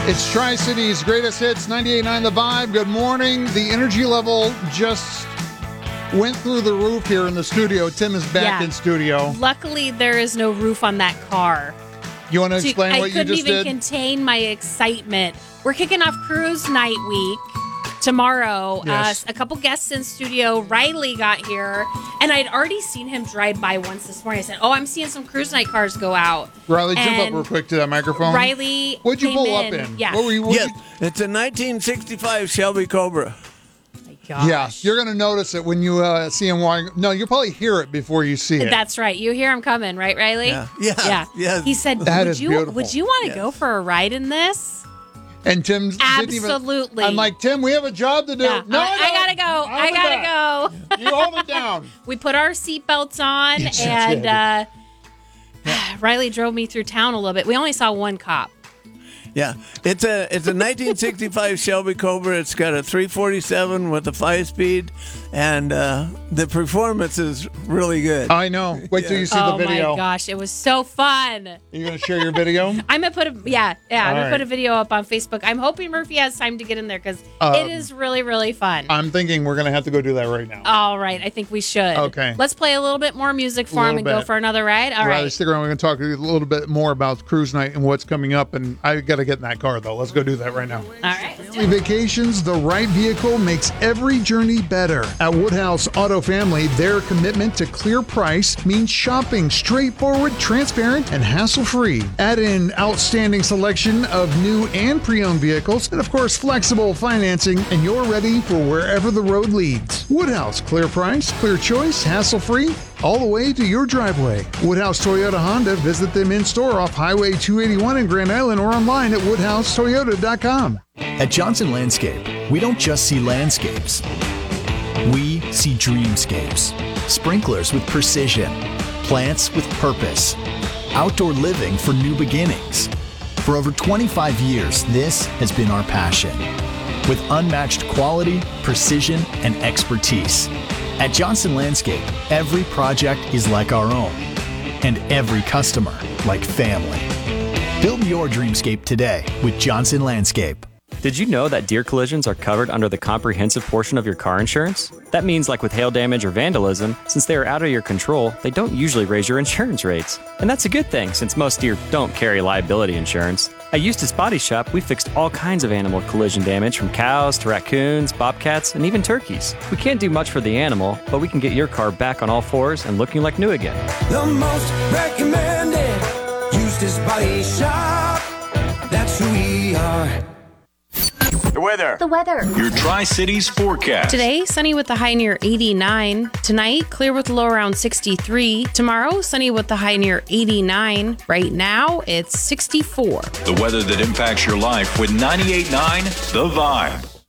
It's Tri-City's greatest hits, 98.9 The Vibe. Good morning. The energy level just went through the roof here in the studio. Tim is back in studio. Luckily, there is no roof on that car. You want to explain what you just did? I couldn't even contain my excitement. We're kicking off Cruise Night Week tomorrow. Yes. A couple guests in studio. Riley got here, and I'd already seen him drive by once this morning. I said, I'm seeing some Cruise Night cars go out. Riley, jump up real quick to that microphone. Riley What'd you came pull up in? Yeah. It's a 1965 Shelby Cobra. Gosh. Yeah, you're going to notice it when you see him walking. No, you'll probably hear it before you see it. That's right. You hear him coming, right, Riley? Yeah. He said, That is would beautiful. you want to go for a ride in this? And Tim Absolutely. I'm like, Tim, we have a job to do. Yeah. No, I gotta go. You hold it down. We put our seatbelts on, Yes, and Riley drove me through town a little bit. We only saw one cop. Yeah, it's a 1965 Shelby Cobra. It's got a 347 with a 5-speed, and the performance is really good. I know. Wait till you see the video. Oh my gosh, it was so fun. Are you going to share your video? I'm gonna put I'm gonna put a video up on Facebook. I'm hoping Murphy has time to get in there because it is really, really fun. I'm thinking we're going to have to go do that right now. All right, I think we should. Okay. Let's play a little bit more music for him and go for another ride. All Riley, right. stick around. We're going to talk a little bit more about Cruise Night and what's coming up. And I got to get in that car, though. Let's go do that right now. All right. Family Vacations, the right vehicle makes every journey better. At Woodhouse Auto Family, their commitment to clear price means shopping straightforward, transparent, and hassle-free. Add in outstanding selection of new and pre-owned vehicles, and of course, flexible financing, and you're ready for wherever the road leads. Woodhouse, clear price, clear choice, hassle-free, all the way to your driveway. Woodhouse Toyota Honda. Visit them in store off Highway 281 in Grand Island or online at woodhousetoyota.com. At Johnson Landscape, we don't just see landscapes. We see dreamscapes. Sprinklers with precision. Plants with purpose. Outdoor living for new beginnings. For over 25 years, this has been our passion. With unmatched quality, precision, and expertise. At Johnson Landscape, every project is like our own, and every customer like family. Build your dreamscape today with Johnson Landscape. Did you know that deer collisions are covered under the comprehensive portion of your car insurance? That means like with hail damage or vandalism, since they are out of your control, they don't usually raise your insurance rates. And that's a good thing since most deer don't carry liability insurance. At Eustace Body Shop, we fixed all kinds of animal collision damage from cows to raccoons, bobcats, and even turkeys. We can't do much for the animal, but we can get your car back on all fours and looking like new again. The most recommended Eustace Body Shop. That's who we are. The weather. Your Tri-Cities forecast. Today, sunny with the high near 89. Tonight, clear with the low around 63. Tomorrow, sunny with the high near 89. Right now, it's 64. The weather that impacts your life with 98.9 The Vibe.